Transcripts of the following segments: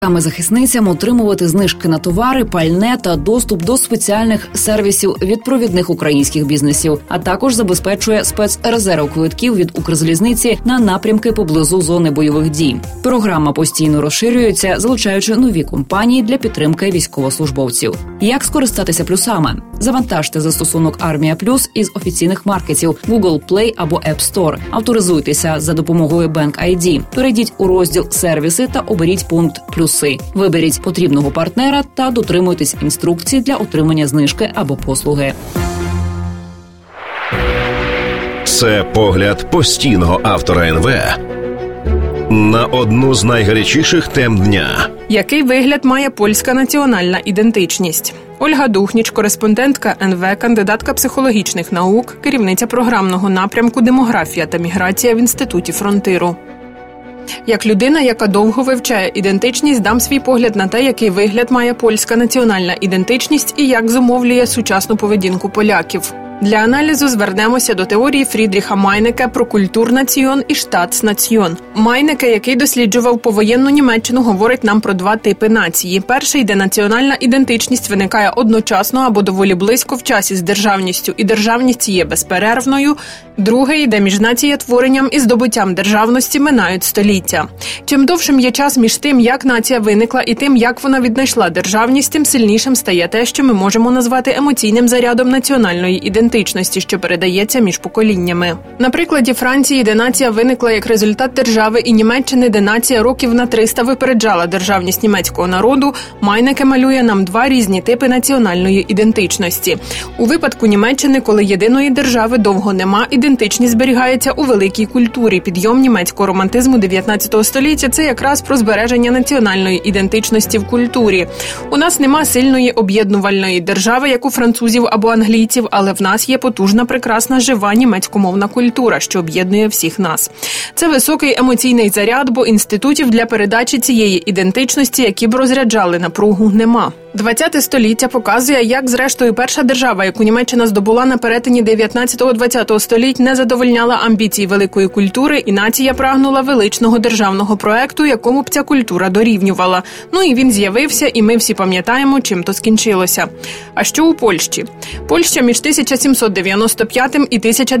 Захисницям отримувати знижки на товари, пальне та доступ до спеціальних сервісів від провідних українських бізнесів, а також забезпечує спецрезерв квитків від Укрзалізниці на напрямки поблизу зони бойових дій. Програма постійно розширюється, залучаючи нові компанії для підтримки військовослужбовців. Як скористатися плюсами? Завантажте застосунок «Армія Плюс» із офіційних маркетів Google Play або App Store. Авторизуйтеся за допомогою Bank ID. Перейдіть у розділ «Сервіси» та оберіть пункт «Плюси». Виберіть потрібного партнера та дотримуйтесь інструкцій для отримання знижки або послуги. Це погляд постійного автора НВ на одну з найгарячіших тем дня. Який вигляд має польська національна ідентичність? Ольга Духніч, кореспондентка НВ, кандидатка психологічних наук, керівниця програмного напрямку «Демографія та міграція» в Інституті Фронтиру. Як людина, яка довго вивчає ідентичність, дам свій погляд на те, який вигляд має польська національна ідентичність і як зумовлює сучасну поведінку поляків. Для аналізу звернемося до теорії Фрідріха Майнеке про культурнаціон і штатснаціон. Майнеке, який досліджував повоєнну Німеччину, говорить нам про два типи нації. Перший, де національна ідентичність виникає одночасно або доволі близько в часі з державністю, і державність є безперервною. Другий, де між націєтворенням і здобуттям державності минають століття. Чим довшим є час між тим, як нація виникла, і тим, як вона віднайшла державність, тим сильнішим стає те, що ми можемо назвати емоційним зарядом національної ідентичності, що передається між поколіннями. На прикладі Франції, де нація виникла як результат держави, і Німеччини, де нація років на 300 випереджала державність німецького народу, Майнеке малює нам два різні типи національної ідентичності. У випадку Німеччини, коли єдиної держави довго нема, ідентичність зберігається у великій культурі. Підйом німецького романтизму 19 століття – це якраз про збереження національної ідентичності в культурі. У нас нема сильної об'єднувальної держави, як у французів або англійців, але в нас є потужна, прекрасна, жива німецькомовна культура, що об'єднує всіх нас. Це високий емоційний заряд, бо інститутів для передачі цієї ідентичності, які б розряджали напругу, нема. 20 століття показує, як, зрештою, перша держава, яку Німеччина здобула на перетині 19-20 століть, не задовольняла амбіцій великої культури, і нація прагнула величного державного проекту, якому б ця культура дорівнювала. Ну і він з'явився, і ми всі пам'ятаємо, чим то скінчилося. А що у Польщі? Польща між 1795 і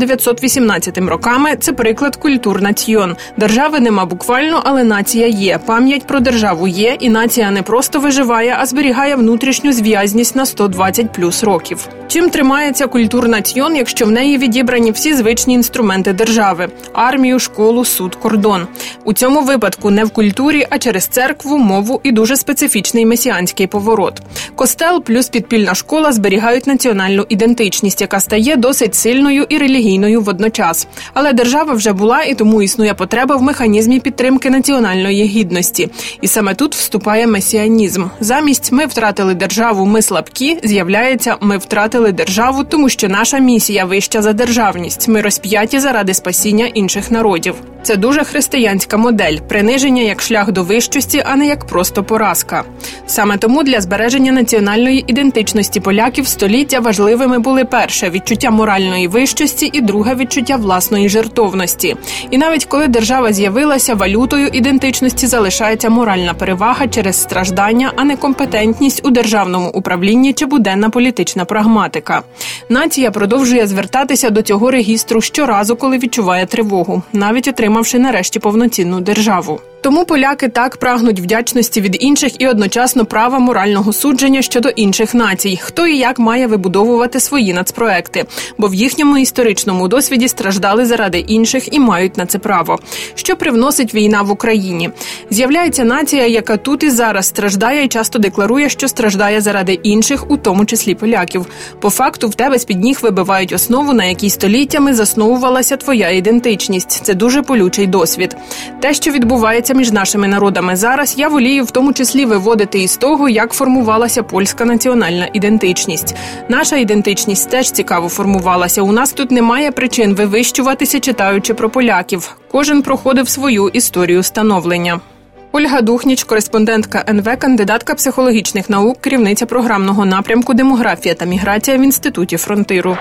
1918 роками – це приклад культурнаціон. Держави нема буквально, але нація є. Пам'ять про державу є, і нація не просто виживає, а зберігає внутрішню зв'язність на 120 плюс років. Чим тримається культурнаціон, якщо в неї відібрані всі звичні інструменти держави – армію, школу, суд, кордон? У цьому випадку не в культурі, а через церкву, мову і дуже специфічний месіанський поворот. Костел плюс підпільна школа зберігають національну ідентичність, яка стає досить сильною і релігійною водночас. Але держава вже була, і тому існує потреба в механізмі підтримки національної гідності. І саме тут вступає месіанізм. Замість «ми втратили державу, ми слабкі» з'являється «ми втратили державу, тому що наша місія вища за державність. Ми розп'яті заради спасіння інших народів». Це дуже християнська модель – приниження як шлях до вищості, а не як просто поразка. Саме тому для збереження національної ідентичності поляків століття важливими були перше – відчуття моральної вищості і друге – відчуття власної жертовності. І навіть коли держава з'явилася, валютою ідентичності залишається моральна перевага через страждання, а не компетентність у державному управлінні чи буденна політична прагматика. Нація продовжує звертатися до цього регістру щоразу, коли відчуває тривогу, навіть отримавши нарешті повноцінну державу. Тому поляки так прагнуть вдячності від інших і одночасно права морального судження щодо інших націй, хто і як має вибудовувати свої нацпроекти, бо в їхньому історичному досвіді страждали заради інших і мають на це право. Що привносить війна в Україні? З'являється нація, яка тут і зараз страждає і часто декларує, що страждає заради інших, у тому числі поляків. По факту в тебе з-під ніг вибивають основу, на якій століттями засновувалася твоя ідентичність. Це дуже болючий досвід. Те, що відбувається між нашими народами зараз, я волію в тому числі виводити із того, як формувалася польська національна ідентичність. Наша ідентичність теж цікаво формувалася. У нас тут немає причин вивищуватися, читаючи про поляків. Кожен проходив свою історію становлення. Ольга Духніч, кореспондентка НВ, кандидатка психологічних наук, керівниця програмного напрямку «Демографія та міграція» в Інституті Фронтиру.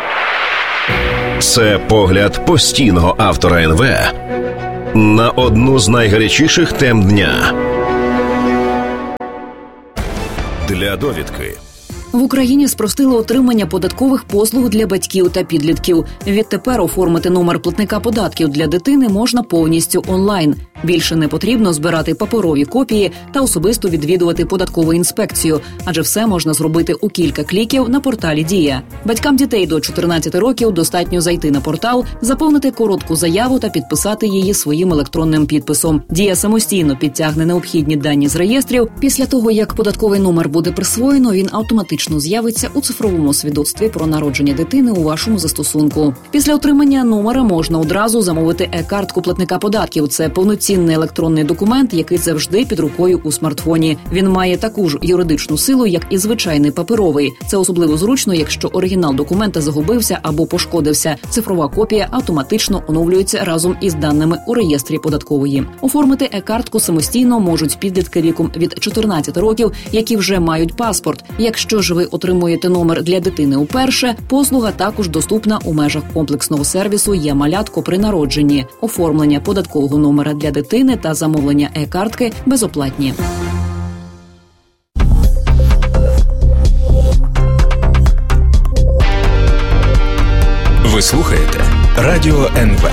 Це погляд постійного автора НВ на одну з найгарячіших тем дня. Для довідки. В Україні спростили отримання податкових послуг для батьків та підлітків. Відтепер оформити номер платника податків для дитини можна повністю онлайн. Більше не потрібно збирати паперові копії та особисто відвідувати податкову інспекцію, адже все можна зробити у кілька кліків на порталі «Дія». Батькам дітей до 14 років достатньо зайти на портал, заповнити коротку заяву та підписати її своїм електронним підписом. «Дія» самостійно підтягне необхідні дані з реєстрів. Після того, як податковий номер буде присвоєно, він автоматично з'явиться у цифровому свідоцтві про народження дитини у вашому застосунку. Після отримання номера можна одразу замовити е-картку платника податків. Це повноцінний електронний документ, який завжди під рукою у смартфоні. Він має таку ж юридичну силу, як і звичайний паперовий. Це особливо зручно, якщо оригінал документа загубився або пошкодився. Цифрова копія автоматично оновлюється разом із даними у реєстрі податкової. Оформити е-картку самостійно можуть підлітки віком від 14 років, які вже мають паспорт. Якщо ж ви отримуєте номер для дитини уперше, послуга також доступна у межах комплексного сервісу «Я малятко» при народженні. Оформлення податкового номера для дитини та замовлення е-картки безоплатні. Ви слухаєте Радіо НВ.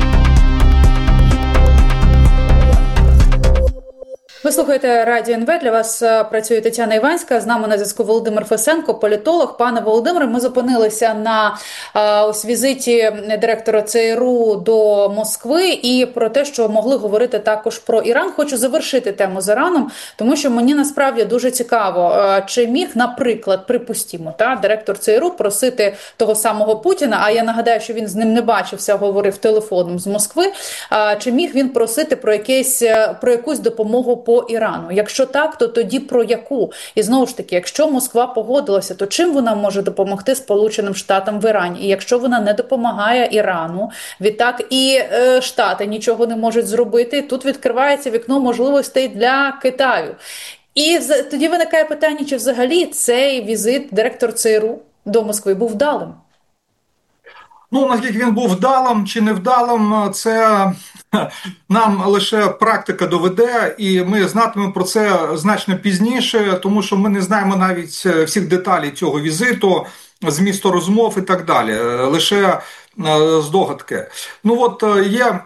Ви слухаєте Радіо НВ, для вас працює Тетяна Іванська, з нами на зв'язку Володимир Фесенко, політолог. Пане Володимире, ми зупинилися на візиті директора ЦРУ до Москви і про те, що могли говорити також про Іран. Хочу завершити тему з Іраном, тому що мені насправді дуже цікаво, чи міг, наприклад, припустімо, директор ЦРУ просити того самого Путіна, а я нагадаю, що він з ним не бачився, говорив телефоном з Москви, чи міг він просити про якусь допомогу по Ірану? Якщо так, то тоді про яку? І знову ж таки, якщо Москва погодилася, то чим вона може допомогти Сполученим Штатам в Ірані? І якщо вона не допомагає Ірану, відтак і Штати нічого не можуть зробити, тут відкривається вікно можливостей для Китаю. І тоді виникає питання, чи взагалі цей візит директор ЦРУ до Москви був вдалим? Наскільки він був вдалим чи невдалим, це нам лише практика доведе, і ми знатимемо про це значно пізніше, тому що ми не знаємо навіть всіх деталей цього візиту, змісту розмов і так далі, лише здогадки. Є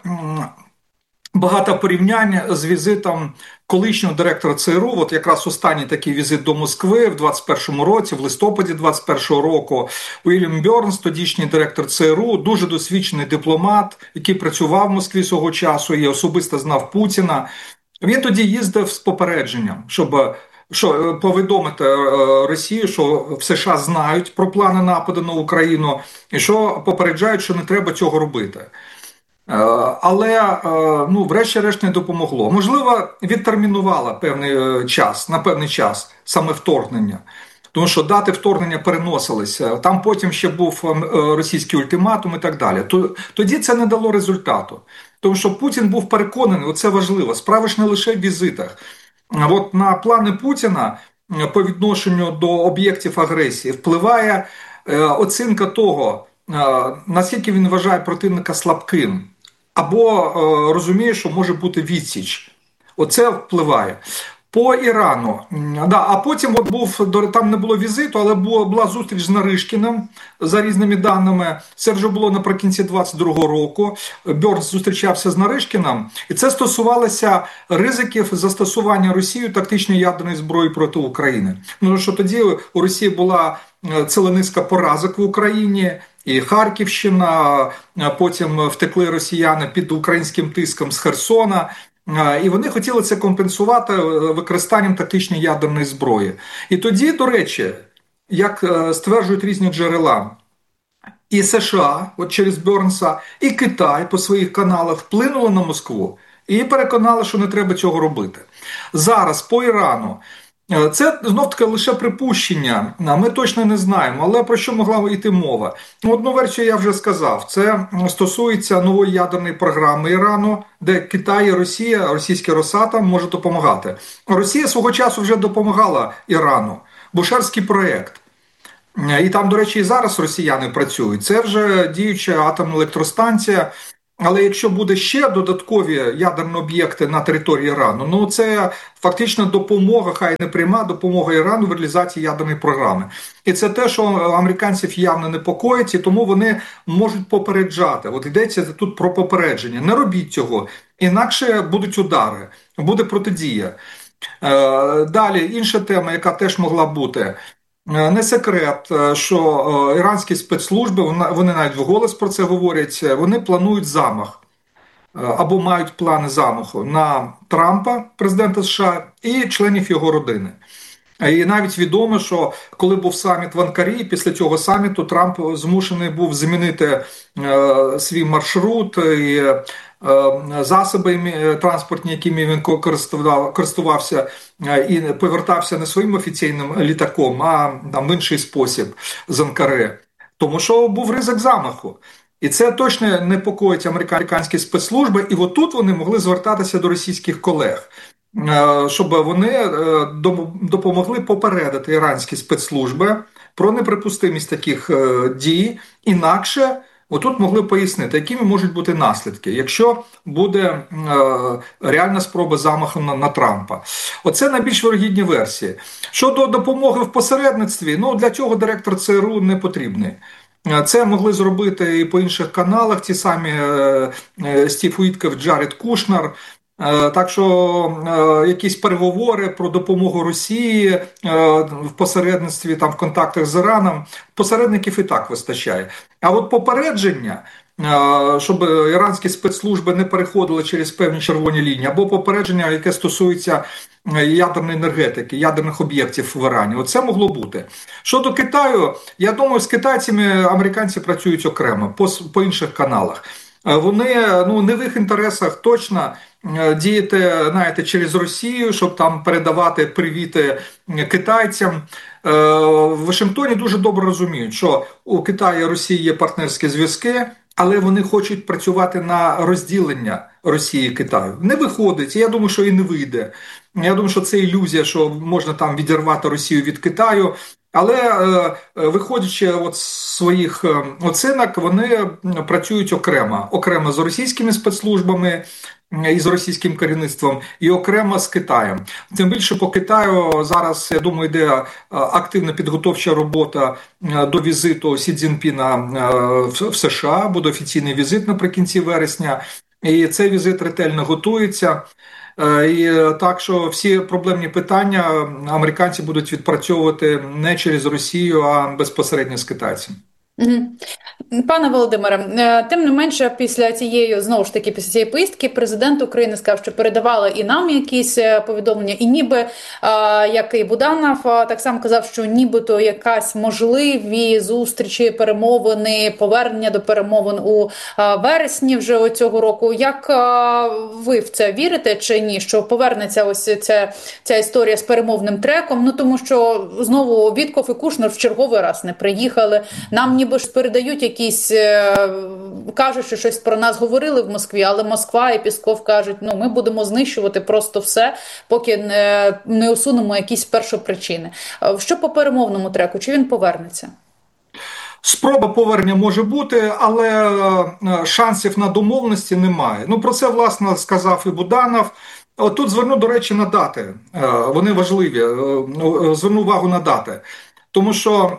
багато порівнянь з візитом колишнього директора ЦРУ, якраз останній такий візит до Москви в 21-му році, в листопаді 21-го року, Уільям Бьорнс, тодішній директор ЦРУ, дуже досвідчений дипломат, який працював в Москві свого часу і особисто знав Путіна. Він тоді їздив з попередженням, щоб повідомити Росію, що в США знають про плани нападу на Україну і що попереджають, що не треба цього робити. Але, врешті-решт не допомогло. Можливо, відтермінувала на певний час саме вторгнення. Тому що дати вторгнення переносилися. Там потім ще був російський ультиматум і так далі. Тоді це не дало результату. Тому що Путін був переконаний, це важливо, справа ж не лише в візитах. На плани Путіна по відношенню до об'єктів агресії впливає оцінка того, наскільки він вважає противника слабким, або розуміє, що може бути відсіч. Оце впливає. По Ірану. А потім там не було візиту, але була зустріч з Наришкіним, за різними даними. Це вже було наприкінці 22-го року. Бьорнс зустрічався з Наришкіним. І це стосувалося ризиків застосування Росією тактичної ядерної зброї проти України. Що тоді у Росії була ціла низка поразок в Україні, і Харківщина, потім втекли росіяни під українським тиском з Херсона, і вони хотіли це компенсувати використанням тактичної ядерної зброї. І тоді, до речі, як стверджують різні джерела, і США, через Бьорнса, і Китай по своїх каналах вплинули на Москву і переконали, що не треба цього робити. Зараз по Ірану це, знов-таки, лише припущення, ми точно не знаємо, але про що могла йти мова? Одну версію я вже сказав, це стосується нової ядерної програми Ірану, де Китай і Росія, російський Росатом, може допомагати. Росія свого часу вже допомагала Ірану, Бушерський проєкт. І там, до речі, і зараз росіяни працюють. Це вже діюча атомна електростанція, Але якщо буде ще додаткові ядерні об'єкти на території Ірану, ну це фактично допомога, хай не пряма допомога Ірану в реалізації ядерної програми. І це те, що американців явно непокоїть, і тому вони можуть попереджати. От йдеться тут про попередження. Не робіть цього, інакше будуть удари, буде протидія. Далі, інша тема, яка теж могла бути. Не секрет, що іранські спецслужби, вони навіть вголос про це говорять, вони планують замах або мають плани замаху на Трампа, президента США, і членів його родини. І навіть відомо, що коли був саміт в Анкарі, після цього саміту Трамп змушений був змінити свій маршрут і засоби транспортні, якими він користувався, і повертався не своїм офіційним літаком, а в інший спосіб з Анкари. Тому що був ризик замаху. І це точно непокоїть американські спецслужби, і отут вони могли звертатися до російських колег, щоб вони допомогли попередити іранські спецслужби про неприпустимість таких дій, інакше отут могли пояснити, якими можуть бути наслідки, якщо буде реальна спроба замаху на Трампа. Оце найбільш вірогідні версії. Щодо допомоги в посередництві, ну для цього директор ЦРУ не потрібний. Це могли зробити і по інших каналах, ті самі Стів Уітков, Джаред Кушнер. Так що якісь переговори про допомогу Росії в посередництві, там, в контактах з Іраном, посередників і так вистачає. А от попередження, щоб іранські спецслужби не переходили через певні червоні лінії, або попередження, яке стосується ядерної енергетики, ядерних об'єктів в Ірані, оце могло бути. Щодо Китаю, я думаю, з китайцями американці працюють окремо, по інших каналах. Вони, не в їх інтересах точно діяти, знаєте, через Росію, щоб там передавати привіти китайцям. В Вашингтоні дуже добре розуміють, що у Китаї і Росії є партнерські зв'язки, але вони хочуть працювати на розділення Росії і Китаю. Не виходить, я думаю, що і не вийде. Я думаю, що це ілюзія, що можна там відірвати Росію від Китаю. Але виходячи з своїх оцінок, вони працюють окремо з російськими спецслужбами і з російським керівництвом, і окремо з Китаєм. Тим більше по Китаю зараз, я думаю, йде активна підготовча робота до візиту Сі Цзіньпіна в США, буде офіційний візит наприкінці вересня, і цей візит ретельно готується. І так, що всі проблемні питання американці будуть відпрацьовувати не через Росію, а безпосередньо з китайцями. Пане Володимире, тим не менше, після цієї поїздки президент України сказав, що передавали і нам якісь повідомлення, і ніби, як і Буданов, так само казав, що нібито якась можливі зустрічі, перемовини, повернення до перемовин у вересні вже цього року. Як ви в це вірите чи ні, що повернеться ось ця історія з перемовним треком? Тому що знову Вітков і Кушнер в черговий раз не приїхали, нам ніби ж передають якісь, кажуть, що щось про нас говорили в Москві, але Москва і Пісков кажуть, ми будемо знищувати просто все, поки не усунемо якісь першопричини. Що по перемовному треку? Чи він повернеться? Спроба повернення може бути, але шансів на домовленості немає. Про це, власне, сказав і Буданов. Тут зверну, до речі, на дати. Вони важливі. Зверну увагу на дати. Тому що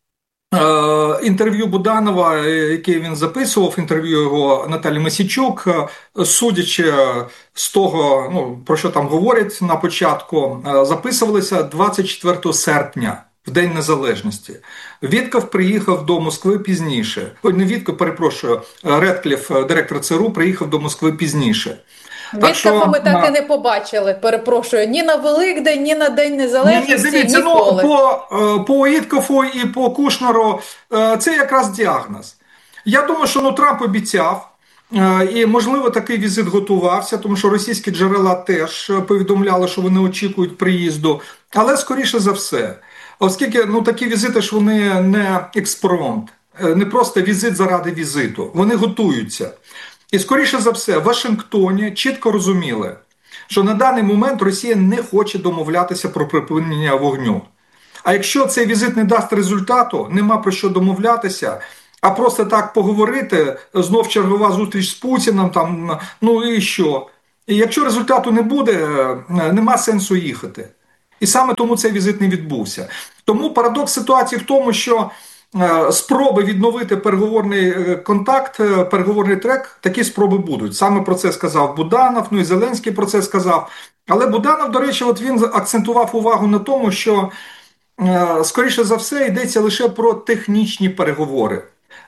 інтерв'ю Буданова, яке він записував, інтерв'ю його Наталі Мосійчук, судячи з того, про що там говорять на початку, записувалися 24 серпня, в День Незалежності. Вітков приїхав до Москви пізніше. Не Вітков, перепрошую, Редкліф, директор ЦРУ, приїхав до Москви пізніше. Віткова ми так і не побачили, перепрошую, ні на Великдень, ні на День Незалежності, дивіться, ніколи. По Віткову і по Кушнеру це якраз діагноз. Я думаю, що Трамп обіцяв, і, можливо, такий візит готувався, тому що російські джерела теж повідомляли, що вони очікують приїзду, але скоріше за все. Оскільки такі візити ж вони не експромт, не просто візит заради візиту, вони готуються. І, скоріше за все, в Вашингтоні чітко розуміли, що на даний момент Росія не хоче домовлятися про припинення вогню. А якщо цей візит не дасть результату, нема про що домовлятися, А просто так поговорити, знов чергова зустріч з Путіним, там, ну і що? І якщо результату не буде, нема сенсу їхати. І саме тому цей візит не відбувся. Тому парадокс ситуації в тому, що спроби відновити переговорний контакт, переговорний трек, такі спроби будуть. Саме про це сказав Буданов, ну і Зеленський про це сказав. Але Буданов, до речі, от він акцентував увагу на тому, що, скоріше за все, йдеться лише про технічні переговори.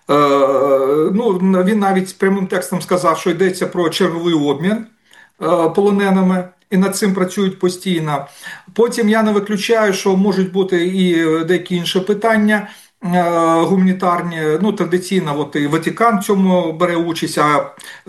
Ну, він навіть прямим текстом сказав, що йдеться про черговий обмін полоненими, і над цим працюють постійно. Потім я не виключаю, що можуть бути і деякі інші питання гуманітарні. Ну, традиційно от і Ватикан в цьому бере участь, а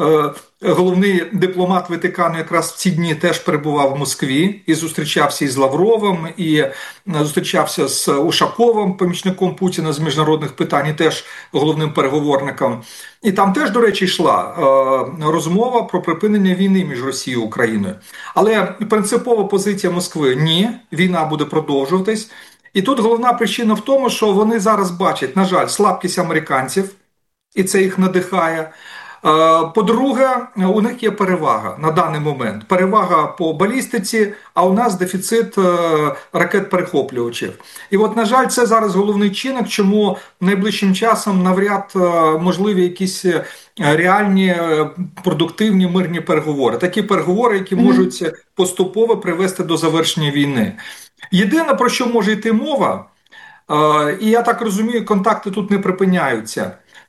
головний дипломат Ватикану якраз в ці дні теж перебував в Москві і зустрічався із Лавровим, і зустрічався з Ушаковим, помічником Путіна з міжнародних питань, і теж головним переговорником. І там теж, до речі, йшла розмова про припинення війни між Росією і Україною. Але принципова позиція Москви – ні, війна буде продовжуватись. І тут головна причина в тому, що вони зараз бачать, на жаль, слабкість американців, і це їх надихає. По-друге, у них є перевага на даний момент. Перевага по балістиці, а у нас дефіцит ракет-перехоплювачів. І от, на жаль, це зараз головний чинник, чому найближчим часом навряд можливі якісь реальні, продуктивні, мирні переговори. Такі переговори, які можуть поступово привести до завершення війни. Єдине, про що може йти мова, і я так розумію, контакти тут не припиняються,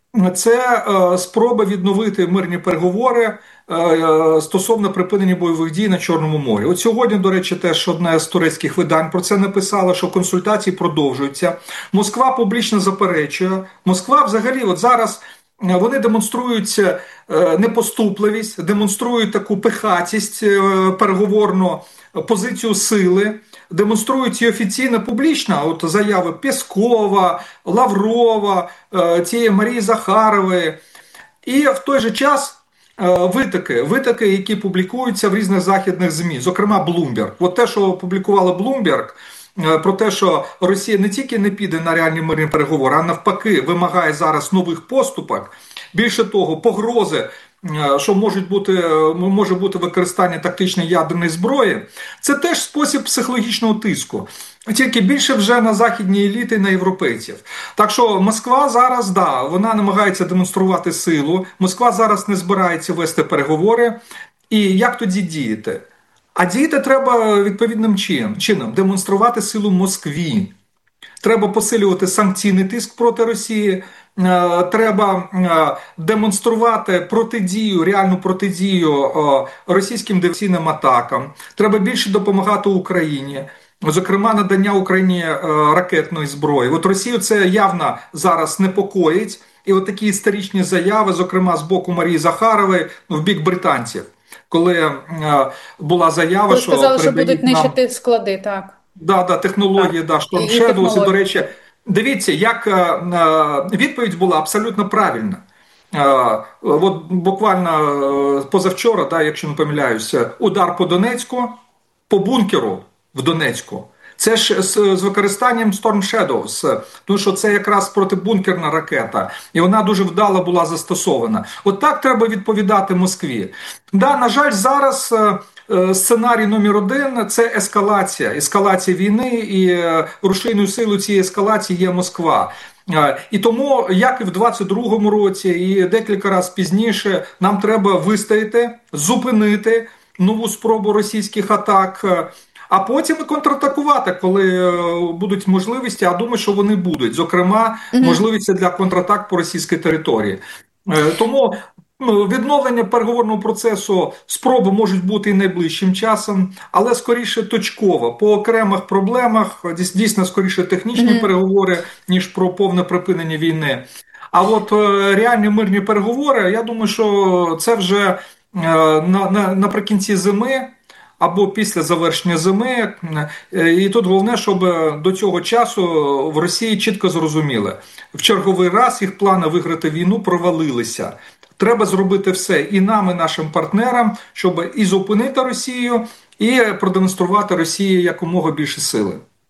це спроба відновити мирні переговори стосовно припинення бойових дій на Чорному морі. От сьогодні, до речі, теж одне з турецьких видань про це написало, що консультації продовжуються. Москва публічно заперечує. Москва взагалі от зараз вони демонструють непоступливість, демонструють таку пихатість переговорну, позицію сили, демонструють і офіційно, публічно, от заяви Пєскова, Лаврова, цієї Марії Захарової. І в той же час витоки, які публікуються в різних західних ЗМІ, зокрема Bloomberg. От те, що опублікувала Bloomberg, про те, що Росія не тільки не піде на реальні мирні переговори, а навпаки вимагає зараз нових поступок. Більше того, погрози, що може бути використання тактичної ядерної зброї, це теж спосіб психологічного тиску. Тільки більше вже на західні еліти, на європейців. Так що Москва зараз, вона намагається демонструвати силу, Москва зараз не збирається вести переговори. І як тоді діяти? А діяти треба відповідним чином, демонструвати силу Москві. Треба посилювати санкційний тиск проти Росії, треба демонструвати протидію, реальну протидію російським диверсійним атакам, треба більше допомагати Україні, зокрема надання Україні ракетної зброї. От Росію це явно зараз непокоїть, і от такі історичні заяви, зокрема з боку Марії Захарової, в бік британців, коли була заява, що сказали, що будуть нищити склади, так. Технології, Storm Shadows. І, до речі, дивіться, як відповідь була абсолютно правильна. От буквально позавчора, якщо не помиляюся, удар по Донецьку, по бункеру в Донецьку. Це ж з використанням Storm Shadows, тому що це якраз протибункерна ракета, і вона дуже вдало була застосована. От так треба відповідати Москві. На жаль, зараз сценарій номер 1 – це ескалація війни, і рушійною силою цієї ескалації є Москва. І тому, як і в 22-му році, і декілька разів пізніше, нам треба вистояти, зупинити нову спробу російських атак, а потім і контратакувати, коли будуть можливості, а думаю, що вони будуть. Зокрема, можливості для контратак по російській території. Тому відновлення переговорного процесу спроби можуть бути і найближчим часом, але скоріше точково, по окремих проблемах, дійсно скоріше технічні переговори, ніж про повне припинення війни. А от реальні мирні переговори, я думаю, що це вже наприкінці зими, або після завершення зими. І тут головне, щоб до цього часу в Росії чітко зрозуміли. В черговий раз їх плани виграти війну провалилися. Треба зробити все і нам, і нашим партнерам, щоб і зупинити Росію, і продемонструвати Росії якомога більше сили.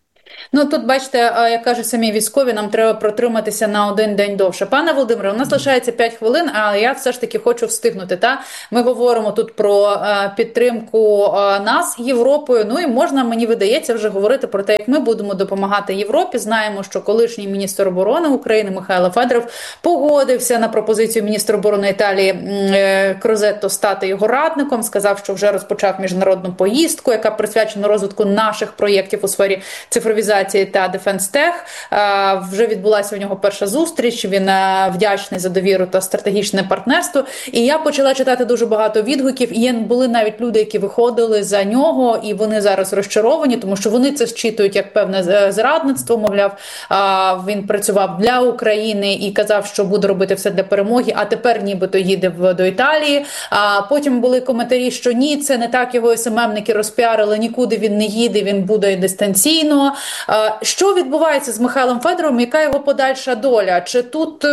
Ну, тут, бачите, як кажуть самі військові, нам треба протриматися на один день довше. Пане Володимире, у нас лишається 5 хвилин, але я все ж таки хочу встигнути. Ми говоримо тут про підтримку нас Європою, ну і можна, мені видається, вже говорити про те, як ми будемо допомагати Європі. Знаємо, що колишній міністр оборони України Михайло Федоров погодився на пропозицію міністра оборони Італії Крозетто стати його радником, сказав, що вже розпочав міжнародну поїздку, яка присвячена розвитку наших проєктів у сфері цифровізації та Дефенстех. Вже відбулася у нього перша зустріч, він вдячний за довіру та стратегічне партнерство. І я почала читати дуже багато відгуків, і були навіть люди, які виходили за нього, і вони зараз розчаровані, тому що вони це зчитують як певне зрадництво, мовляв, він працював для України і казав, що буде робити все для перемоги, а тепер нібито їде до Італії. А потім були коментарі, що ні, це не так, його СММники розпіарили, нікуди він не їде, він буде дистанційно. Що відбувається з Михайлом Федоровим, яка його подальша доля? Чи тут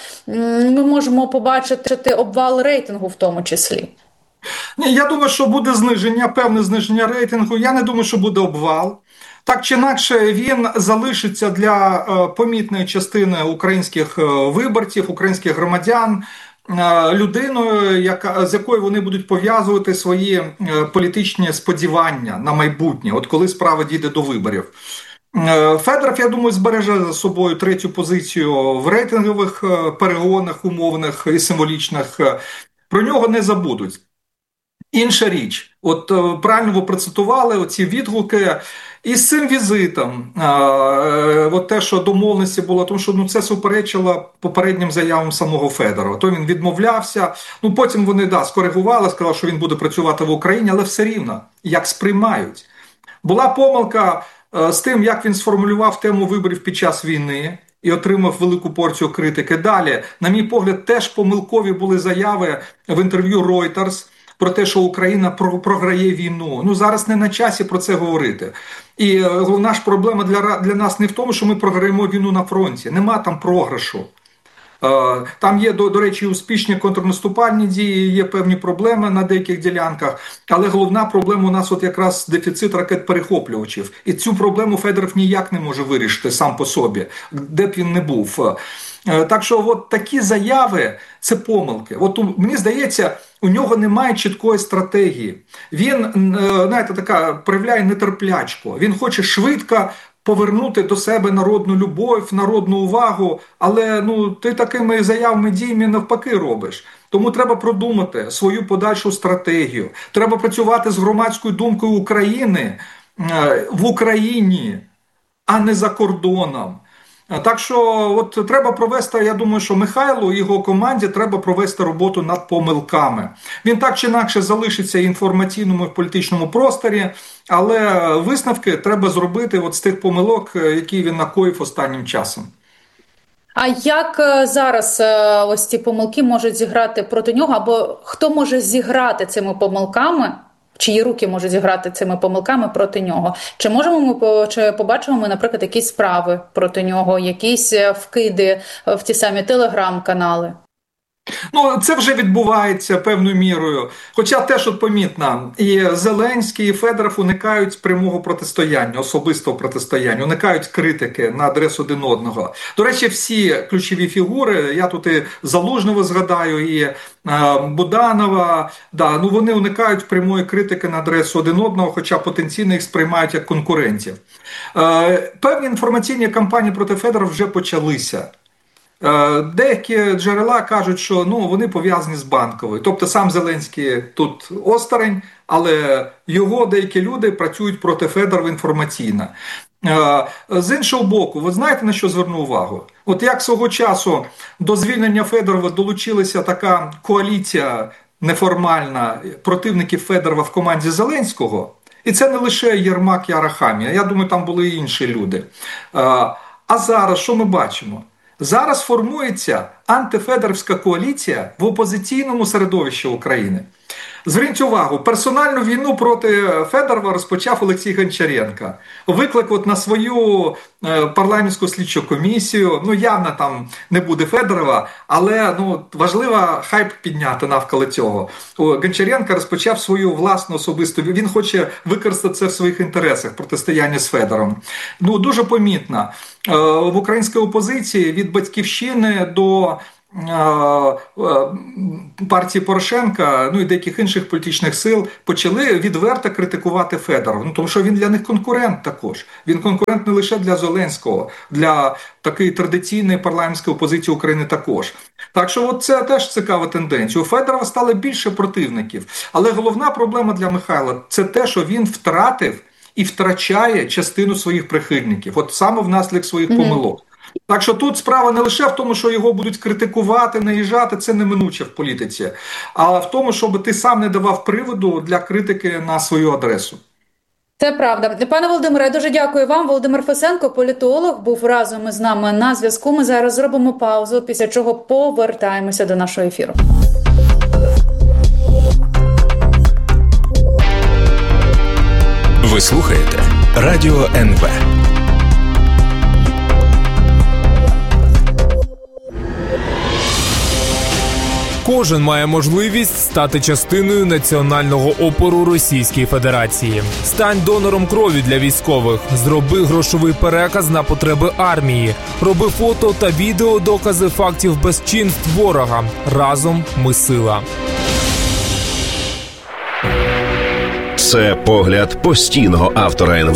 ми можемо побачити обвал рейтингу в тому числі? Ні, я думаю, що буде зниження, певне зниження рейтингу. Я не думаю, що буде обвал. Так чи інакше, він залишиться для помітної частини українських виборців, українських громадян, людиною, з якою вони будуть пов'язувати свої політичні сподівання на майбутнє, от коли справа дійде до виборів. Федоров, я думаю, збереже за собою третю позицію в рейтингових перегонах умовних і символічних. Про нього не забудуть. Інша річ, от правильно ви процитували оці відгуки, і з цим візитом, от те, що домовленості було, тому що це суперечило попереднім заявам самого Федорова. То він відмовлявся, потім вони скоригували, сказали, що він буде працювати в Україні, але все рівно, як сприймають. Була помилка з тим, як він сформулював тему виборів під час війни і отримав велику порцію критики. Далі, на мій погляд, теж помилкові були заяви в інтерв'ю Reuters про те, що Україна програє війну. Зараз не на часі про це говорити. І головна ж проблема для нас не в тому, що ми програємо війну на фронті. Нема там програшу. Там є, до речі, успішні контрнаступальні дії, є певні проблеми на деяких ділянках, але головна проблема у нас якраз дефіцит ракет-перехоплювачів. І цю проблему Федоров ніяк не може вирішити сам по собі, де б він не був. Так що такі заяви – це помилки. Мені здається, у нього немає чіткої стратегії. Він, проявляє нетерплячку. Він хоче швидко повернути до себе народну любов, народну увагу, але ти такими заявами, діями навпаки робиш. Тому треба продумати свою подальшу стратегію. Треба працювати з громадською думкою України в Україні, а не за кордоном. Так що треба провести, я думаю, що Михайлу і його команді треба провести роботу над помилками. Він так чи інакше залишиться в інформаційному і політичному просторі, але висновки треба зробити з тих помилок, які він накоїв останнім часом. А як зараз ось ці помилки можуть зіграти проти нього, або хто може зіграти цими помилками? Чиї руки можуть зіграти цими помилками проти нього? Чи побачимо ми, наприклад, якісь справи проти нього, якісь вкиди в ті самі телеграм-канали? Це вже відбувається певною мірою. Хоча теж помітно, і Зеленський, і Федоров уникають прямого протистояння, особистого протистояння, уникають критики на адресу один одного. До речі, всі ключові фігури, я тут і Залужного згадаю, і Буданова, вони уникають прямої критики на адресу один одного, хоча потенційно їх сприймають як конкурентів. Певні інформаційні кампанії проти Федорова вже почалися. Деякі джерела кажуть, що вони пов'язані з Банковою. Тобто сам Зеленський тут осторонь, але його деякі люди працюють проти Федорова інформаційно. З іншого боку, ви знаєте, на що зверну увагу? Як свого часу до звільнення Федорова долучилася така коаліція неформальна противників Федорова в команді Зеленського, і це не лише Єрмак і Арахамія, я думаю, там були і інші люди. А зараз що ми бачимо? Зараз формується антифедоровська коаліція в опозиційному середовищі України. Зверніть увагу, персональну війну проти Федорова розпочав Олексій Гончаренко. Виклик на свою парламентську слідчу комісію, явно там не буде Федорова, але важливо хайп підняти навколо цього. Гончаренко розпочав свою власну особисту, він хоче використати це в своїх інтересах, протистояння з Федоровим. Дуже помітно. В українській опозиції від «Батьківщини» до партії Порошенка, і деяких інших політичних сил почали відверто критикувати Федорова. Тому що він для них конкурент також. Він конкурент не лише для Зеленського, для такої традиційної парламентської опозиції України також. Так що це теж цікава тенденція. У Федорова стало більше противників. Але головна проблема для Михайла – це те, що він втратив і втрачає частину своїх прихильників. Саме внаслідок своїх помилок. Так що тут справа не лише в тому, що його будуть критикувати, наїжджати, це неминуче в політиці, а в тому, щоб ти сам не давав приводу для критики на свою адресу. Це правда. Пане Володимире, я дуже дякую вам. Володимир Фесенко, політолог, був разом із нами на зв'язку. Ми зараз зробимо паузу, після чого повертаємося до нашого ефіру. Ви слухаєте Радіо НВ. Кожен має можливість стати частиною національного опору Російської Федерації. Стань донором крові для військових. Зроби грошовий переказ на потреби армії. Роби фото та відео докази фактів безчинств ворога. Разом ми сила. Це погляд постійного автора НВ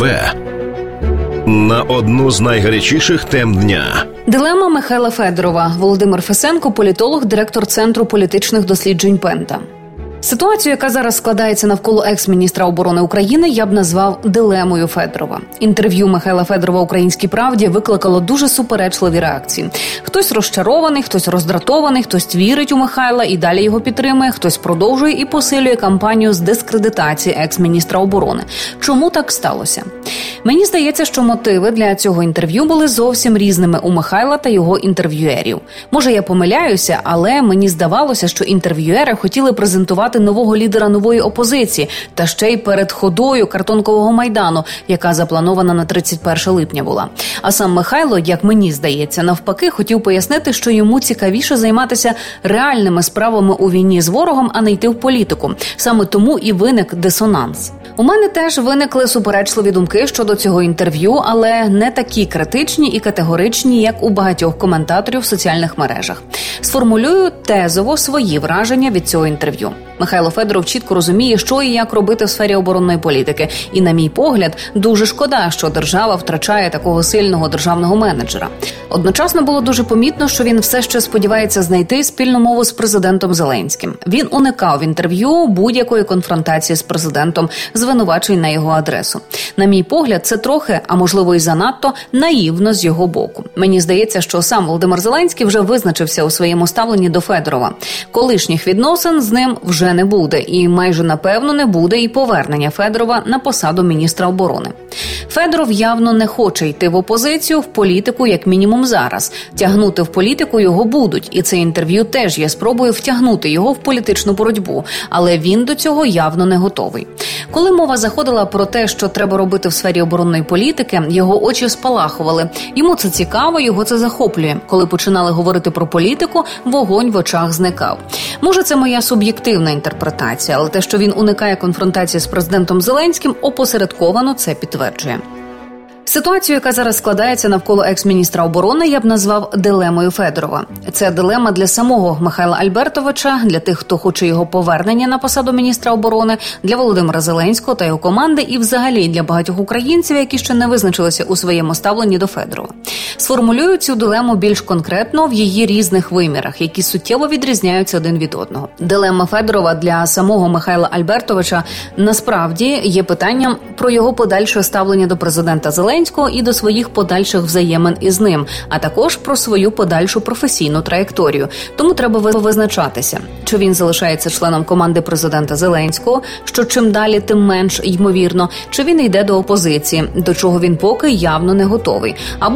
на одну з найгарячіших тем дня. Дилема Михайла Федорова. Володимир Фесенко, політолог, директор Центру політичних досліджень Пента. Ситуацію, яка зараз складається навколо екс-міністра оборони України, я б назвав дилемою Федорова. Інтерв'ю Михайла Федорова «Українській правді» викликало дуже суперечливі реакції. Хтось розчарований, хтось роздратований, хтось вірить у Михайла і далі його підтримує, хтось продовжує і посилює кампанію з дискредитації екс-міністра оборони. Чому так сталося? Мені здається, що мотиви для цього інтерв'ю були зовсім різними у Михайла та його інтерв'юерів. Може, я помиляюся, але мені здавалося, що інтерв'юери хотіли презентувати нового лідера нової опозиції, та ще й перед ходою картонкового Майдану, яка запланована на 31 липня була. А сам Михайло, як мені здається, навпаки, хотів пояснити, що йому цікавіше займатися реальними справами у війні з ворогом, а не йти в політику. Саме тому і виник дисонанс. У мене теж виникли суперечливі думки щодо цього інтерв'ю, але не такі критичні і категоричні, як у багатьох коментаторів в соціальних мережах. Сформулюю тезово свої враження від цього інтерв'ю. Михайло Федоров чітко розуміє, що і як робити в сфері оборонної політики. І, на мій погляд, дуже шкода, що держава втрачає такого сильного державного менеджера. Одночасно було дуже помітно, що він все ще сподівається знайти спільну мову з президентом Зеленським. Він уникав в інтерв'ю будь-якої конфронтації з президентом, звинувачень на його адресу. На мій погляд, це трохи, а можливо і занадто, наївно з його боку. Мені здається, що сам Володимир Зеленський вже визначився у своєму ставленні до Федорова. Колишніх відносин з ним вже не буде, і майже напевно не буде і повернення Федорова на посаду міністра оборони. Федоров явно не хоче йти в опозицію, в політику, як мінімум зараз. Тягнути в політику його будуть, і це інтерв'ю теж є спробою втягнути його в політичну боротьбу, але він до цього явно не готовий. Коли мова заходила про те, що треба робити в сфері оборонної політики, його очі спалахували. Йому це цікаво, його це захоплює. Коли починали говорити про політику, вогонь в очах зникав. Може, це моя суб'єктивна інтерпретація, але те, що він уникає конфронтації з президентом Зеленським, опосередковано це підтверджує. Ситуацію, яка зараз складається навколо екс-міністра оборони, я б назвав дилемою Федорова. Це дилема для самого Михайла Альбертовича, для тих, хто хоче його повернення на посаду міністра оборони, для Володимира Зеленського та його команди і взагалі для багатьох українців, які ще не визначилися у своєму ставленні до Федорова. Сформулюю цю дилему більш конкретно в її різних вимірах, які суттєво відрізняються один від одного. Дилема Федорова для самого Михайла Альбертовича насправді є питанням про його подальше ставлення до президента Зеленського і до своїх подальших взаємин із ним, а також про свою подальшу професійну траєкторію. Тому треба визначатися, чи він залишається членом команди президента Зеленського, що чим далі, тим менш ймовірно, чи він йде до опозиції, до чого він поки явно не готовий, або бере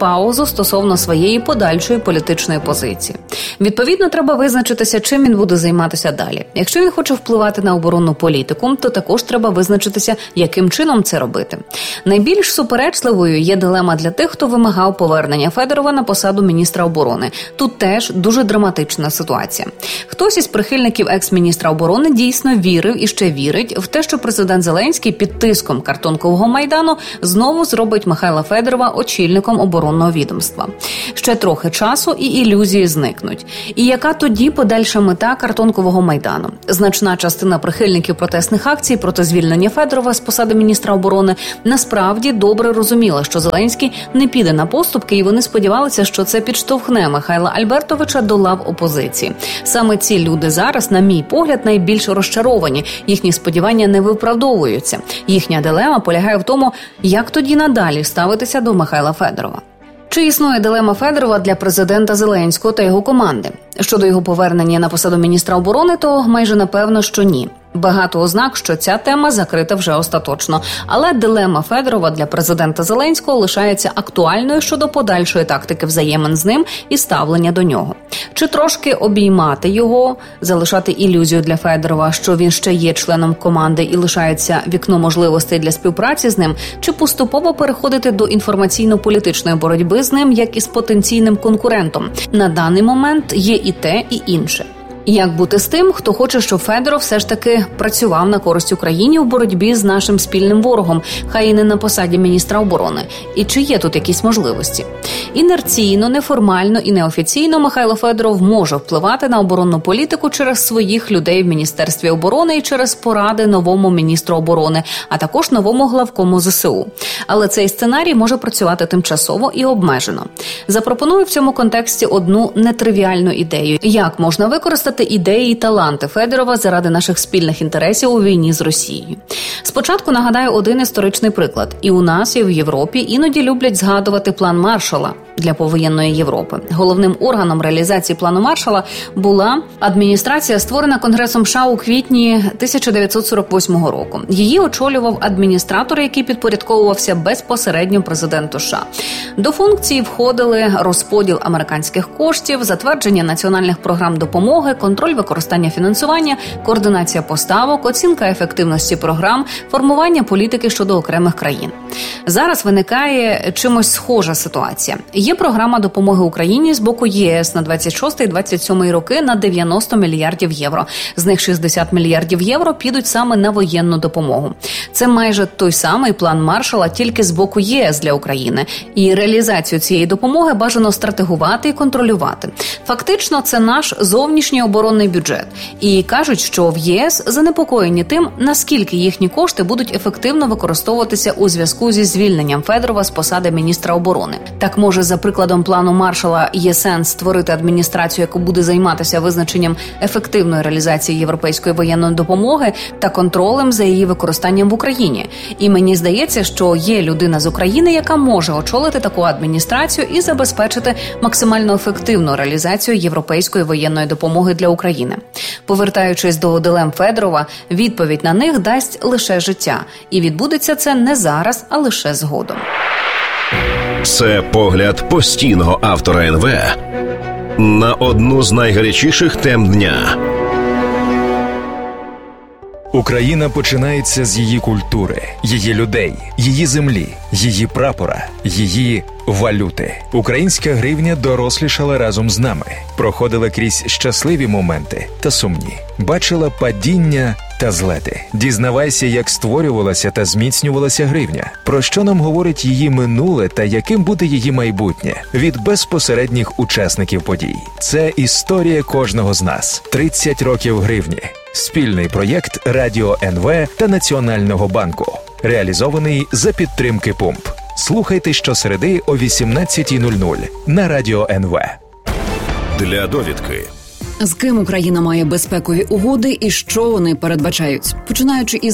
паузу стосовно своєї подальшої політичної позиції. Відповідно, треба визначитися, чим він буде займатися далі. Якщо він хоче впливати на оборонну політику, то також треба визначитися, яким чином це робити. Найбільш суперечливою є дилема для тих, хто вимагав повернення Федорова на посаду міністра оборони. Тут теж дуже драматична ситуація. Хтось із прихильників екс-міністра оборони дійсно вірив і ще вірить в те, що президент Зеленський під тиском картонкового Майдану знову зробить Михайла Федорова очільником оборонного відомства. Ще трохи часу і ілюзії зникнуть. І яка тоді подальша мета картонкового Майдану? Значна частина прихильників протестних акцій проти звільнення Федорова з посади міністра оборони насправді добре розуміла, що Зеленський не піде на поступки, і вони сподівалися, що це підштовхне Михайла Альбертовича до лав опозиції. Саме ці люди зараз, на мій погляд, найбільш розчаровані. Їхні сподівання не виправдовуються. Їхня дилема полягає в тому, як тоді надалі ставитися до Михайла Федорова. Чи існує дилема Федорова для президента Зеленського та його команди? Щодо його повернення на посаду міністра оборони, то майже напевно, що ні. Багато ознак, що ця тема закрита вже остаточно. Але дилема Федорова для президента Зеленського лишається актуальною щодо подальшої тактики взаємин з ним і ставлення до нього. Чи трошки обіймати його, залишати ілюзію для Федорова, що він ще є членом команди і лишається вікно можливостей для співпраці з ним, чи поступово переходити до інформаційно-політичної боротьби з ним, як із потенційним конкурентом? На даний момент є і те, і інше. Як бути з тим, хто хоче, щоб Федоров все ж таки працював на користь Україні у боротьбі з нашим спільним ворогом, хай і не на посаді міністра оборони? І чи є тут якісь можливості? Інерційно, неформально і неофіційно Михайло Федоров може впливати на оборонну політику через своїх людей в Міністерстві оборони і через поради новому міністру оборони, а також новому главкому ЗСУ. Але цей сценарій може працювати тимчасово і обмежено. Запропоную в цьому контексті одну нетривіальну ідею. Як можна використати ідеї і таланти Федорова заради наших спільних інтересів у війні з Росією? Спочатку нагадаю один історичний приклад. І у нас, і в Європі іноді люблять згадувати план Маршалла для повоєнної Європи. Головним органом реалізації плану Маршалла була адміністрація, створена Конгресом США у квітні 1948 року. Її очолював адміністратор, який підпорядковувався безпосередньо президенту США. До функції входили розподіл американських коштів, затвердження національних програм допомоги, контроль використання фінансування, координація поставок, оцінка ефективності програм, формування політики щодо окремих країн. Зараз виникає чимось схожа ситуація. Є програма допомоги Україні з боку ЄС на 26-27 роки на 90 мільярдів євро. З них 60 мільярдів євро підуть саме на воєнну допомогу. Це майже той самий план Маршалла, тільки з боку ЄС для України. І реалізацію цієї допомоги бажано стратегувати і контролювати. Фактично, це наш зовнішній оборонний бюджет. І кажуть, що в ЄС занепокоєні тим, наскільки їхні кошти будуть ефективно використовуватися у зв'язку зі звільненням Федорова з посади міністра оборони. Так, може, за прикладом плану Маршалла є сенс створити адміністрацію, яка буде займатися визначенням ефективної реалізації європейської воєнної допомоги та контролем за її використанням в Україні. І мені здається, що є людина з України, яка може очолити таку адміністрацію і забезпечити максимально ефективну реалізацію європейської воєнної допомоги для України. Повертаючись до дилем Федорова, відповідь на них дасть лише життя. І відбудеться це не зараз, а лише згодом. Це погляд постійного автора НВ на одну з найгарячіших тем дня. Україна починається з її культури, її людей, її землі, її прапора, її валюти. Українська гривня дорослішала разом з нами, проходила крізь щасливі моменти та сумні, бачила падіння та злети. Дізнавайся, як створювалася та зміцнювалася гривня, про що нам говорить її минуле та яким буде її майбутнє від безпосередніх учасників подій. Це історія кожного з нас. 30 років гривні. Спільний проєкт Радіо НВ та Національного банку. Реалізований за підтримки ПУМП. Слухайте щосереди о 18:00 на Радіо НВ. Для довідки. З ким Україна має безпекові угоди і що вони передбачають? Починаючи із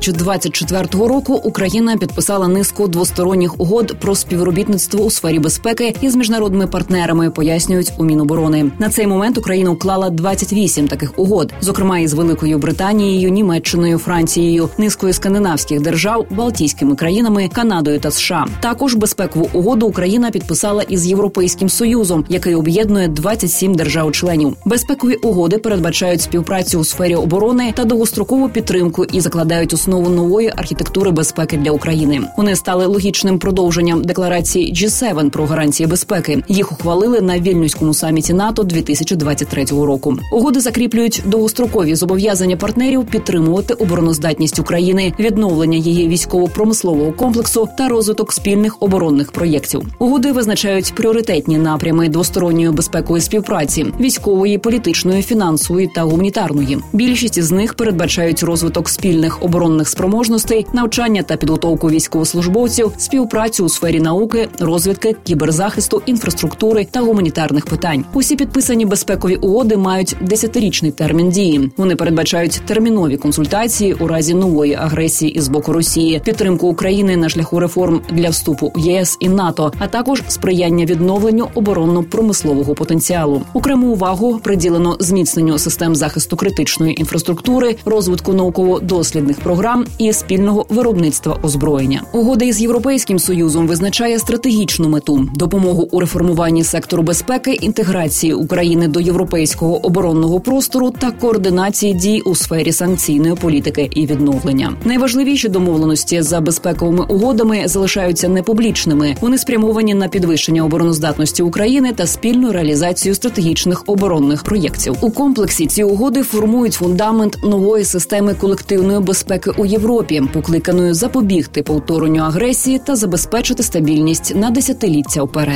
2024 року, Україна підписала низку двосторонніх угод про співробітництво у сфері безпеки із міжнародними партнерами, пояснюють у Міноборони. На цей момент Україна уклала 28 таких угод, зокрема із Великою Британією, Німеччиною, Францією, низкою скандинавських держав, Балтійськими країнами, Канадою та США. Також безпекову угоду Україна підписала із Європейським Союзом, який об'єднує 27 держав-членів. Безпекові угоди передбачають співпрацю у сфері оборони та довгострокову підтримку і закладають основу нової архітектури безпеки для України. Вони стали логічним продовженням декларації G7 про гарантії безпеки. Їх ухвалили на Вільнюському саміті НАТО 2023 року. Угоди закріплюють довгострокові зобов'язання партнерів підтримувати обороноздатність України, відновлення її військово-промислового комплексу та розвиток спільних оборонних проєктів. Угоди визначають пріоритетні напрями двосторонньої безпекової співпраці – військової, політичної, фінансової та гуманітарної. Більшість із них передбачають розвиток спільних оборонних спроможностей, навчання та підготовку військовослужбовців, співпрацю у сфері науки, розвідки, кіберзахисту, інфраструктури та гуманітарних питань. Усі підписані безпекові угоди мають 10-річний термін дії. Вони передбачають термінові консультації у разі нової агресії із боку Росії, підтримку України на шляху реформ для вступу в ЄС і НАТО, а також сприяння відновленню оборонно-промислового потенціалу. Окрему увагу приділено зміцненню систем захисту критичної інфраструктури, розвитку науково-дослідних програм і спільного виробництва озброєння. Угода із Європейським Союзом визначає стратегічну мету – допомогу у реформуванні сектору безпеки, інтеграції України до європейського оборонного простору та координації дій у сфері санкційної політики і відновлення. Найважливіші домовленості за безпековими угодами залишаються непублічними. Вони спрямовані на підвищення обороноздатності України та спільну реалізацію стратегічних оборонних проєктів. У комплексі ці угоди формують фундамент нової системи колективної безпеки у Європі, покликаної запобігти повторенню агресії та забезпечити стабільність на десятиліття вперед.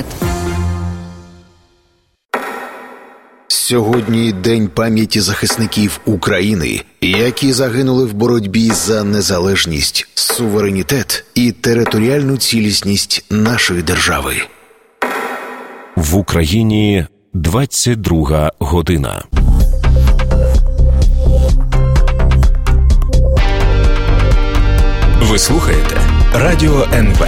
Сьогодні День пам'яті захисників України, які загинули в боротьбі за незалежність, суверенітет і територіальну цілісність нашої держави. В Україні 22 година. Ви слухаєте Радіо НВ.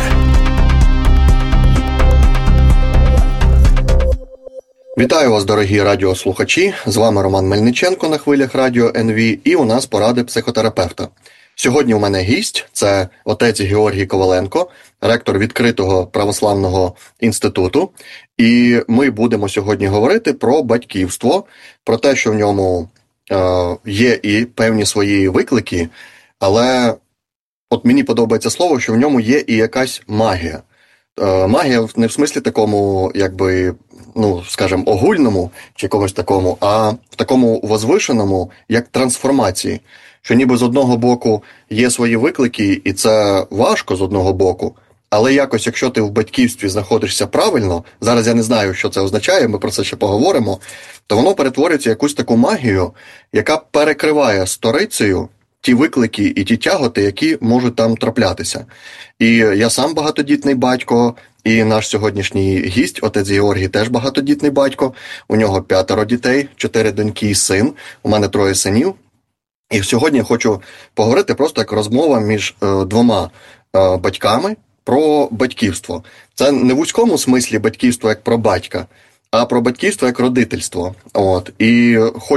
Вітаю вас, дорогі радіослухачі. З вами Роман Мельниченко на хвилях Радіо НВ, і у нас поради психотерапевта. Сьогодні у мене гість – це отець Георгій Коваленко, ректор відкритого православного інституту. І ми будемо сьогодні говорити про батьківство, про те, що в ньому є і певні свої виклики, але от мені подобається слово, що в ньому є і якась магія. Магія не в смислі такому, якби, скажімо, огульному чи якомусь такому, а в такому возвишеному, як трансформації. Що ніби з одного боку є свої виклики, і це важко з одного боку, але якось, якщо ти в батьківстві знаходишся правильно, зараз я не знаю, що це означає, ми про це ще поговоримо, то воно перетворюється в якусь таку магію, яка перекриває сторицею ті виклики і ті тяготи, які можуть там траплятися. І я сам багатодітний батько, і наш сьогоднішній гість, отець Георгій, теж багатодітний батько. У нього 5 дітей, 4 доньки і син, у мене 3 синів. І сьогодні я хочу поговорити просто як розмова між двома батьками про батьківство. Це не в вузькому смислі батьківство як про батька, а про батьківство як родительство. І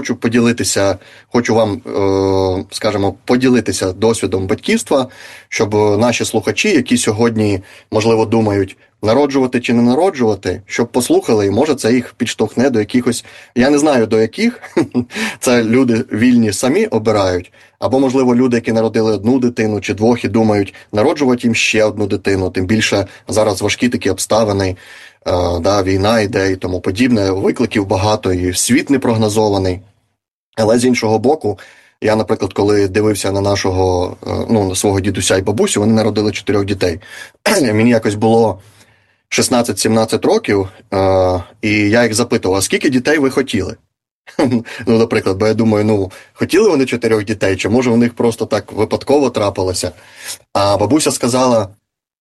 хочу вам, скажімо, поділитися досвідом батьківства, щоб наші слухачі, які сьогодні, можливо, думають, народжувати чи не народжувати, щоб послухали, і може це їх підштовхне до якихось, я не знаю до яких, це люди вільні самі обирають, або, можливо, люди, які народили 1 дитину чи 2 і думають, народжувати їм ще 1 дитину, тим більше зараз важкі такі обставини, війна йде і тому подібне, викликів багато, і світ непрогнозований. Але з іншого боку, я, наприклад, коли дивився на на свого дідуся і бабусю, вони народили 4 дітей. Мені якось було 16-17 років, і я їх запитував, а скільки дітей ви хотіли? Наприклад, бо я думаю, хотіли вони 4 дітей, чи може у них просто так випадково трапилося? А бабуся сказала,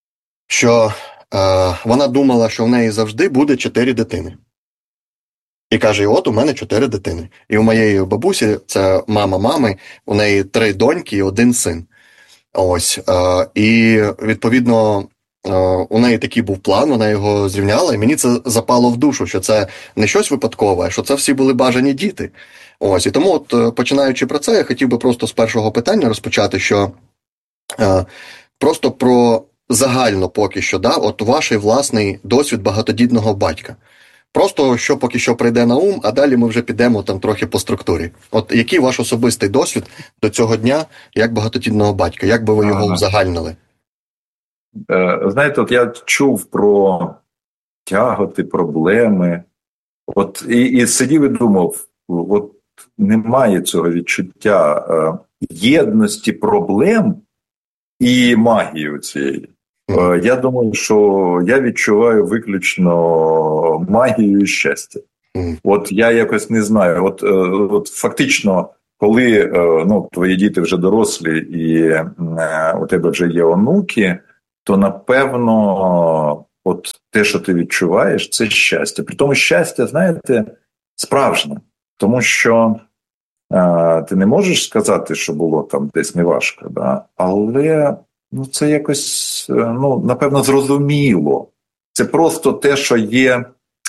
що вона думала, що в неї завжди буде 4 дитини. І каже, от у мене 4 дитини. І у моєї бабусі, це мама мами, у неї 3 доньки і 1 син. Ось. І, відповідно, у неї такий був план, вона його зрівняла, і мені це запало в душу, що це не щось випадкове, а що це всі були бажані діти. Ось. І тому, от, починаючи про це, я хотів би просто з першого питання розпочати, що просто про загально поки що, от ваш власний досвід багатодітного батька. Просто що поки що прийде на ум, а далі ми вже підемо там трохи по структурі. От який ваш особистий досвід до цього дня як багатодітного батька? Як би ви його узагальнили? Знаєте, от я чув про тяготи, проблеми. От і сидів і думав, от немає цього відчуття єдності проблем і магії цієї. Я думаю, що я відчуваю виключно магію і щастя. От я якось не знаю. От фактично, коли твої діти вже дорослі і у тебе вже є онуки, то напевно от те, що ти відчуваєш, це щастя. При тому щастя, знаєте, справжнє. Тому що ти не можеш сказати, що було там десь неважко, да? Але це якось, напевно, зрозуміло. Це просто те, що є,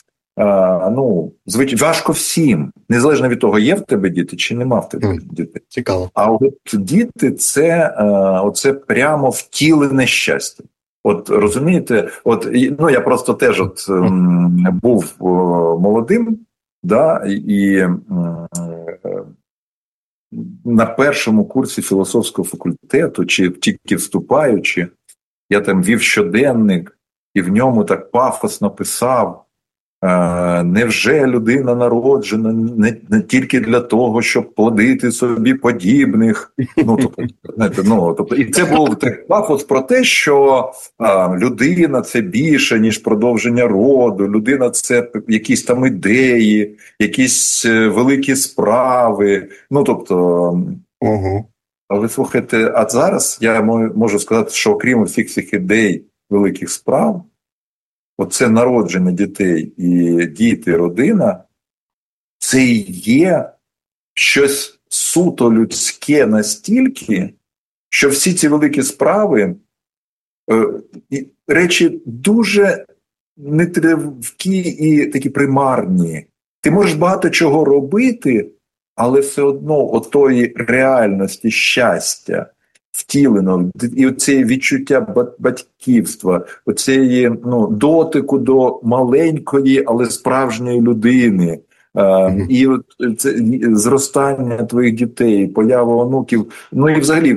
важко всім. Незалежно від того, є в тебе діти чи нема в тебе дітей. Цікаво. А от діти – це прямо втілене щастя. От розумієте, я просто теж був молодим, да, і на першому курсі філософського факультету, чи тільки вступаючи, я там вів щоденник, і в ньому так пафосно писав, невже людина народжена не тільки для того, щоб плодити собі подібних. І це був так пафос про те, що людина – це більше, ніж продовження роду, людина – це якісь там ідеї, якісь великі справи. Але слухайте, а зараз я можу сказати, що окрім всіх цих ідей, великих справ, оце народження дітей і діти, родина, це і є щось суто людське настільки, що всі ці великі справи, речі дуже нетривкі і такі примарні. Ти можеш багато чого робити, але все одно отої реальності щастя, втілено, і оце відчуття батьківства, оцеї дотику до маленької, але справжньої людини, і це зростання твоїх дітей, поява онуків, і взагалі,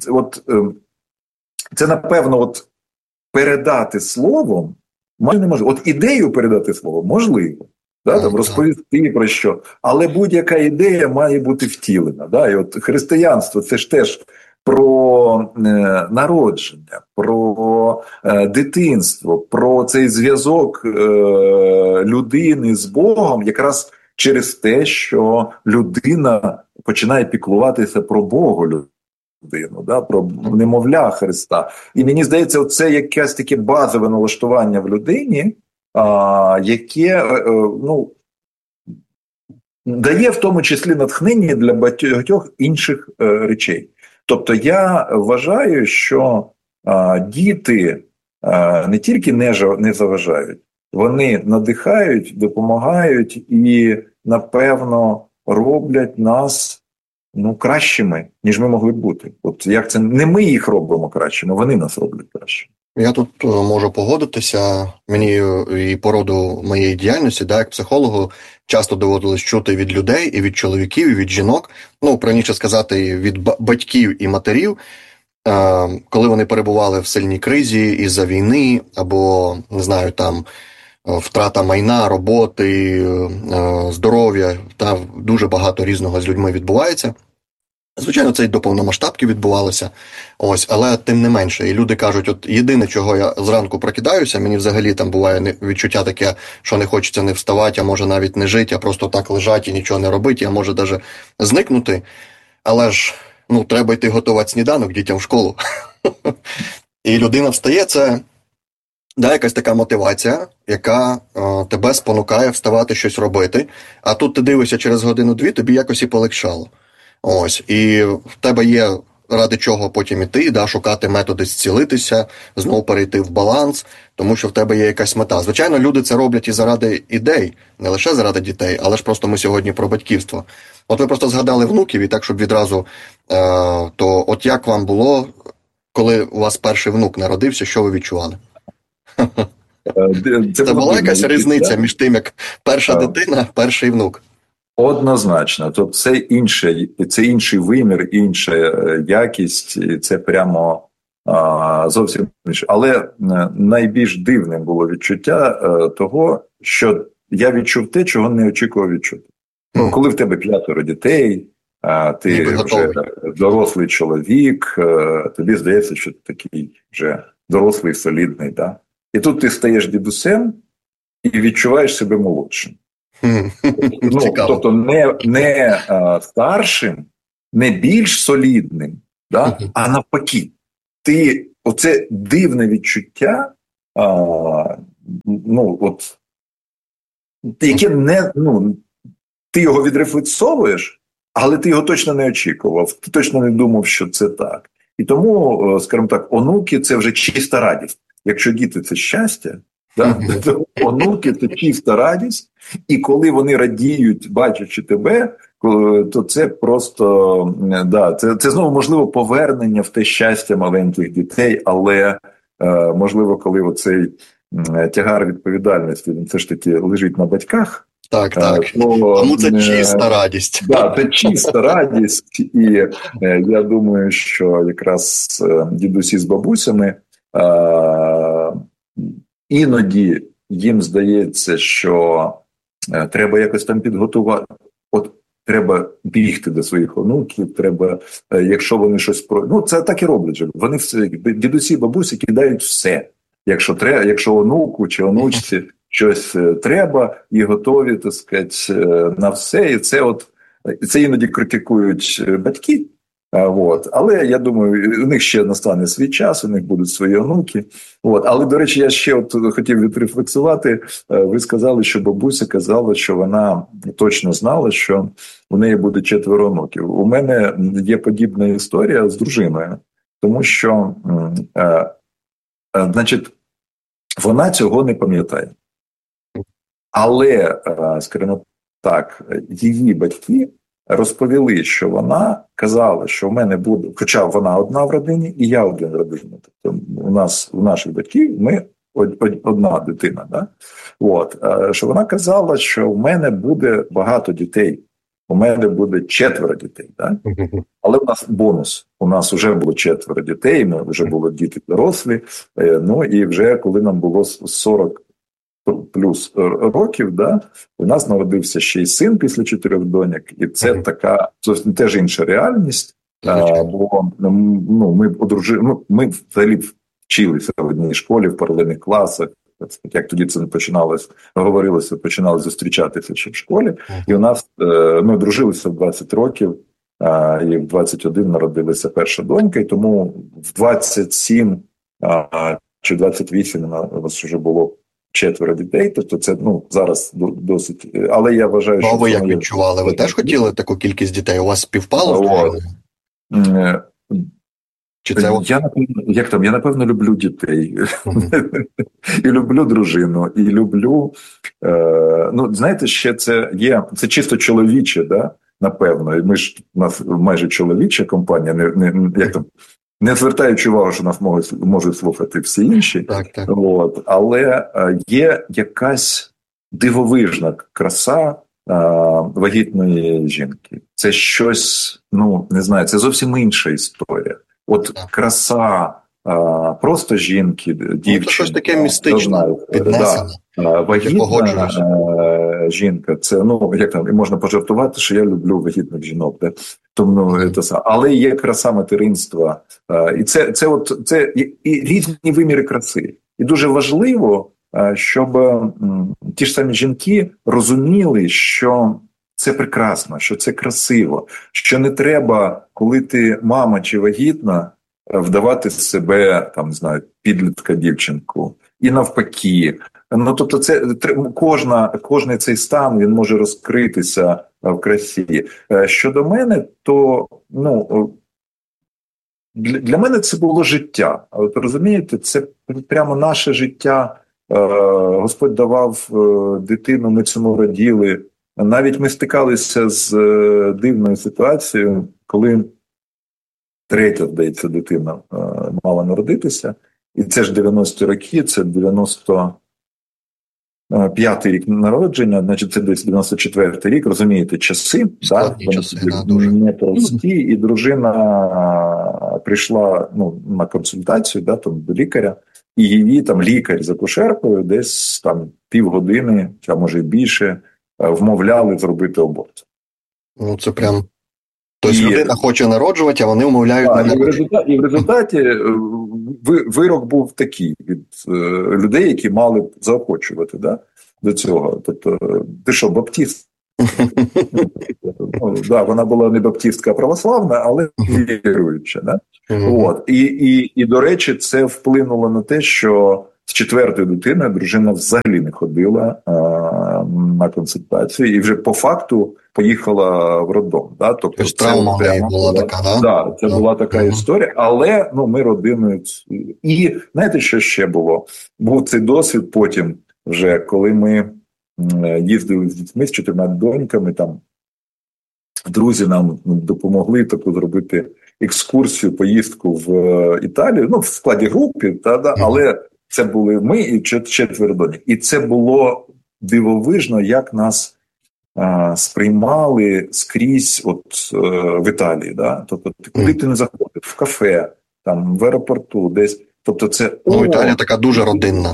це напевно, передати словом майже неможливо. Ідею передати словом можливо. Розповісти про що, але будь-яка ідея має бути втілена. Да? І християнство – це ж теж про народження, про дитинство, про цей зв'язок людини з Богом якраз через те, що людина починає піклуватися про Бога людину, да? Про немовля Христа. І мені здається, це якесь таке базове налаштування в людині, яке дає в тому числі натхнення для багатьох інших речей. Тобто я вважаю, що діти не тільки не заважають, вони надихають, допомагають і, напевно, роблять нас кращими, ніж ми могли б бути. Як це не ми їх робимо кращими, вони нас роблять кращими. Я тут можу погодитися. Мені і по роду моєї діяльності, як психологу, часто доводилось чути від людей, і від чоловіків, і від жінок, правильніше сказати, від батьків і матерів, коли вони перебували в сильній кризі із-за війни, або, не знаю, там, втрата майна, роботи, здоров'я, та дуже багато різного з людьми відбувається. Звичайно, це й до повномасштабки відбувалося, але тим не менше. І люди кажуть, єдине, чого я зранку прокидаюся, мені взагалі там буває відчуття таке, що не хочеться не вставати, а може навіть не жити, а просто так лежати і нічого не робити, а може навіть зникнути. Але ж, треба йти готувати сніданок дітям в школу. І людина встає, це якась така мотивація, яка тебе спонукає вставати щось робити, а тут ти дивишся через годину-дві, тобі якось і полегшало. Ось, і в тебе є ради чого потім іти, шукати методи зцілитися, знову перейти в баланс, тому що в тебе є якась мета. Звичайно, люди це роблять і заради ідей, не лише заради дітей, але ж просто ми сьогодні про батьківство. От ви просто згадали внуків, і так, щоб відразу, то от як вам було, коли у вас перший внук народився, що ви відчували? Це була якась різниця між тим, як перша дитина, перший внук? Однозначно. Тобто це інший вимір, інша якість, і це прямо зовсім інше. Але найбільш дивним було відчуття того, що я відчув те, чого не очікував відчути. Ну, коли в тебе 5 дітей, ти вже дорослий чоловік, тобі здається, що ти такий вже дорослий, солідний. Да? І тут ти стаєш дідусем і відчуваєш себе молодшим. Тобто не старшим, не більш солідним, да? А навпаки. Оце дивне відчуття, яке ти його відрефлексовуєш, але ти його точно не очікував, ти точно не думав, що це так. І тому, скажімо так, онуки – це вже чиста радість. Якщо діти – це щастя, то онуки – це чиста радість, і коли вони радіють, бачачи тебе, то це просто, це знову, можливо, повернення в те щастя маленьких дітей, але, можливо, коли оцей тягар відповідальності, він все ж таки лежить на батьках. Так. Тому це чиста радість. Так, це чиста радість, і я думаю, що якраз дідусі з бабусями іноді їм здається, що треба якось там підготувати. От треба бігти до своїх онуків, треба, якщо вони щось це так і роблять же. Вони все, дідусі, бабусі кидають все. Якщо онуку чи онучці щось треба, і готові, так сказати, на все. І це іноді критикують батьки. Але я думаю, у них ще настане свій час, у них будуть свої онуки. Але, до речі, я ще хотів відрефлексувати. Ви сказали, що бабуся казала, що вона точно знала, що у неї буде 4 онуків. У мене є подібна історія з дружиною, тому що, вона цього не пам'ятає. Але, скажімо так, її батьки розповіли, що вона казала, що в мене буде, хоча вона одна в родині, і я один в родині. Тобто у наших батьків ми одна дитина. Да? Що вона казала, що в мене буде багато дітей. У мене буде 4 дітей. Да? Але у нас бонус. У нас вже було 4 дітей, ми вже були діти дорослі. І вже коли нам було 40 плюс років, да, у нас народився ще й син після 4 доньок, і це така, це теж інша реальність, бо ми взагалі вчилися в одній школі, в паралельних класах, як тоді це починалося зустрічатися ще в школі, і у нас, ми одружилися в 20 років, і в 21 народилася перша донька, і тому в 27 чи 28 у нас вже було 4 дітей, тобто це зараз досить. Але я вважаю, що... А ви як відчували? Ви теж хотіли таку кількість дітей? У вас співпало? Чи це я, напевно, люблю дітей. І люблю дружину, і люблю... знаєте, ще це чисто чоловіче, да? Напевно. І ми ж, у нас майже чоловіча компанія, не звертаючи увагу, що нас можуть слухати всі інші. Так. Але є якась дивовижна краса вагітної жінки. Це щось, не знаю, це зовсім інша історія. Краса просто жінки, дівчини. Це щось таке містичне, піднесення. Вагітна жінка, це, можна пожартувати, що я люблю вагітних жінок. Да? Тому, але є краса материнства. І це і різні виміри краси. І дуже важливо, щоб ті ж самі жінки розуміли, що це прекрасно, що це красиво, що не треба, коли ти мама чи вагітна, вдавати з себе, підлітка, дівчинку. і навпаки. Ну, тобто, кожний цей стан, він може розкритися в красі. Щодо мене, то, для мене це було життя. От розумієте, це прямо наше життя. Господь давав дитину, ми цьому раділи. Навіть ми стикалися з дивною ситуацією, коли третя, здається, дитина мала народитися. І це ж 90-ті роки, це 95-й рік народження, значить це десь 94-й рік, розумієте, часи, дуже непрості, і дружина прийшла на консультацію до лікаря, і її там лікар з акушеркою десь там півгодини, а може й більше, вмовляли зробити аборт. Ну це прям... Тобто людина хоче народжувати, а вони вмовляють не народжувати. І в результаті вирок був такий від людей, які мали заохочувати до цього. Тобто, ти що, баптист? Вона була не баптистка, а православна, але віруюча. І, до речі, це вплинуло на те, що з четвертою дитиною дружина взагалі не ходила на консультацію і вже по факту поїхала в роддом. Тобто травма була така, да? Це була така історія, але ми родиною. І знаєте, що ще було? Був цей досвід потім вже, коли ми їздили з дітьми, з 4 доньками, там друзі нам допомогли таку зробити екскурсію, поїздку в Італію, в складі групи, але це були ми і 4 доньок. І це було дивовижно, як нас сприймали скрізь в Італії. Тобто, куди ти не заходив? В кафе, там, в аеропорту, десь. Тобто це Італія така дуже родинна,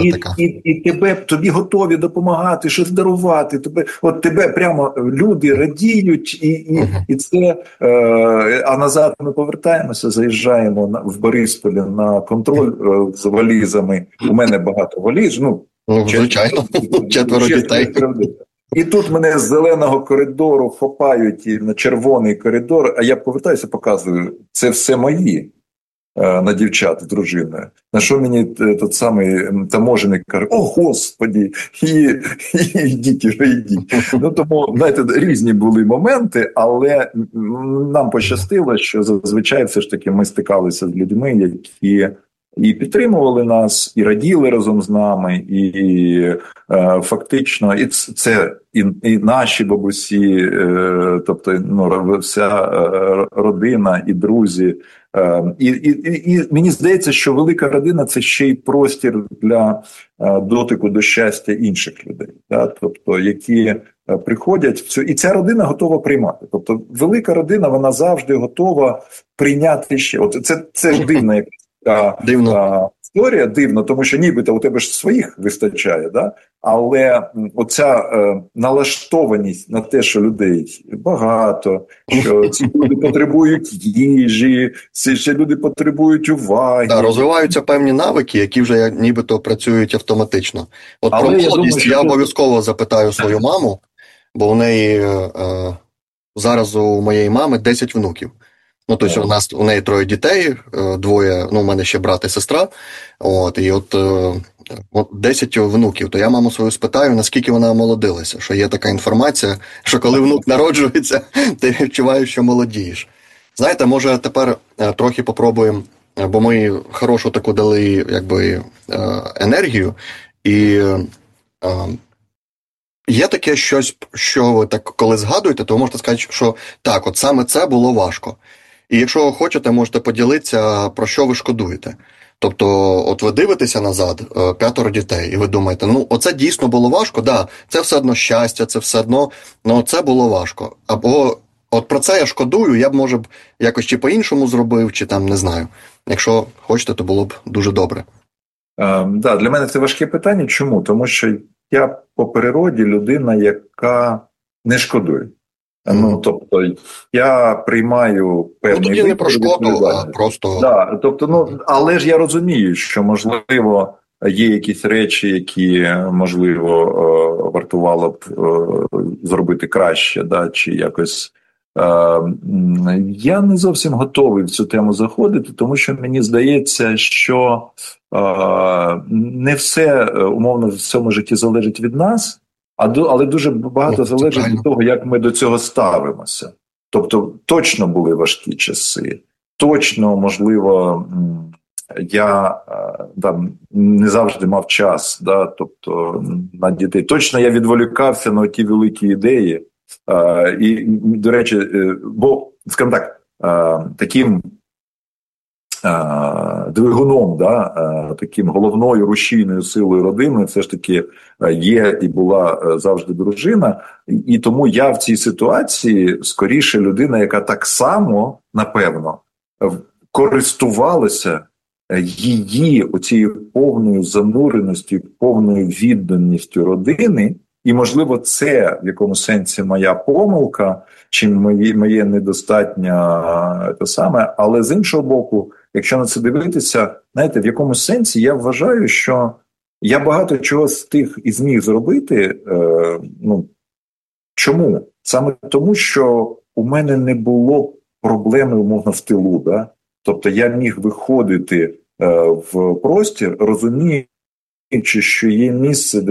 тобі готові допомагати, щось дарувати. Тебе прямо люди радіють, і це. А назад ми повертаємося, заїжджаємо в Борисполі на контроль з валізами. У мене багато валіз. Звичайно, 4 дітей. І тут мене з зеленого коридору хопають на червоний коридор, а я повертаюся, показую, це все мої. На дівчат з дружиною. На що мені той самий таможенник каже: о, Господі, йдіть. Тому, знаєте, різні були моменти, але нам пощастило, що зазвичай все ж таки ми стикалися з людьми, які і підтримували нас, і раділи разом з нами, і фактично, і це і наші бабусі, тобто вся родина, і друзі. І мені здається, що велика родина – це ще й простір для дотику до щастя інших людей, тобто які приходять в цю, і ця родина готова приймати. Тобто велика родина, вона завжди готова прийняти ще. Це дивна історія, дивно, тому що нібито у тебе ж своїх вистачає, але оця налаштованість на те, що людей багато, що ці люди потребують їжі, ці люди потребують уваги. Розвиваються певні навики, які вже нібито працюють автоматично. Про молодість я обов'язково запитаю свою маму, бо у неї зараз у моєї мами 10 внуків. Тобто у неї 3 дітей, 2, у мене ще брат і сестра, і 10 внуків. То я маму свою спитаю, наскільки вона омолодилася, що є така інформація, що коли внук народжується, ти відчуваєш, що молодієш. Знаєте, може тепер трохи попробуємо, бо ми хорошу таку дали енергію, і є таке щось, що ви так коли згадуєте, то ви можете сказати, що так, саме це було важко. І якщо хочете, можете поділитися, про що ви шкодуєте. Тобто, ви дивитеся назад, 5 дітей, і ви думаєте, оце дійсно було важко, це все одно щастя, це все одно, це було важко. Або, про це я шкодую, я б, може, якось чи по-іншому зробив, чи там, не знаю. Якщо хочете, то було б дуже добре. Для мене це важке питання. Чому? Тому що я по природі людина, яка не шкодує. Тобто, я приймаю певні... Тоді не про шкоду, а просто... але ж я розумію, що, можливо, є якісь речі, які, можливо, вартувало б зробити краще, чи якось Я не зовсім готовий в цю тему заходити, тому що мені здається, що не все, умовно, в цьому житті залежить від нас, але дуже багато залежить від того, як ми до цього ставимося. Тобто, точно були важкі часи, точно, можливо, я там не завжди мав час, тобто, на дітей. Точно я відволікався на ті великі ідеї. І, до речі, бо, скажімо так, таким двигуном, таким головною рушійною силою родини все ж таки є і була завжди дружина. І тому я в цій ситуації скоріше людина, яка так само, напевно, користувалася її оцією повною зануреністю, повною відданістю родини. І, можливо, це в якому сенсі моя помилка, чи моє недостатнє те саме, але з іншого боку, якщо на це дивитися, знаєте, в якомусь сенсі я вважаю, що я багато чого з тих і зміг зробити. Чому? Саме тому, що у мене не було проблеми, умовно, в тилу. Тобто я міг виходити в простір, розуміючи, що є місце,